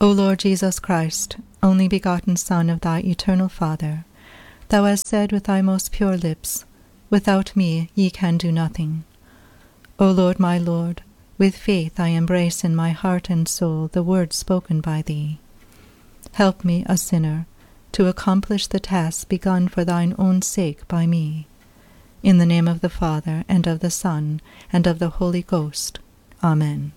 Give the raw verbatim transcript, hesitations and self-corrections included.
O Lord Jesus Christ, only begotten Son of thy eternal Father, thou hast said with thy most pure lips, Without me ye can do nothing. O Lord, my Lord, with faith I embrace in my heart and soul the words spoken by thee. Help me, a sinner, to accomplish the task begun for thine own sake by me. In the name of the Father, and of the Son, and of the Holy Ghost. Amen.